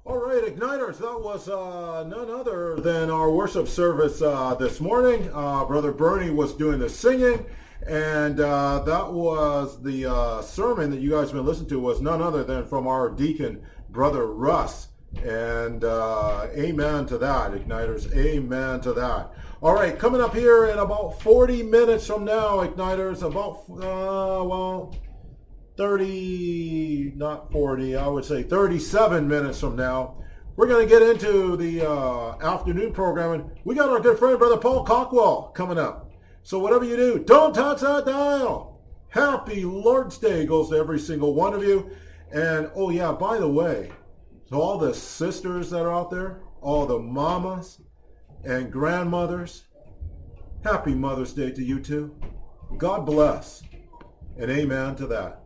All right, Igniters, that was none other than our worship service this morning. Brother Bernie was doing the singing, and that was the sermon that you guys have been listening to was none other than from our deacon, Brother Russ. And amen to that, Igniters, amen to that. All right, coming up here in about 40 minutes from now, Igniters, about, 30, not 40, I would say 37 minutes from now, we're going to get into the afternoon programming. We got our good friend, Brother Paul Cockwell, coming up. So whatever you do, don't touch that dial. Happy Lord's Day goes to every single one of you. And, oh yeah, by the way, to all the sisters that are out there, all the mamas and grandmothers, happy Mother's Day to you too. God bless, and amen to that.